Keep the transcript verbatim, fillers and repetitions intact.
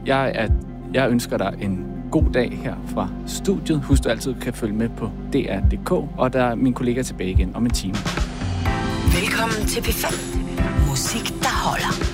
Jeg, er, jeg ønsker dig en god dag her fra studiet. Husk, du altid kan følge med på D R punktum d k, og der er min kollega tilbage igen om en time. Velkommen til P fem. Musik, der holder.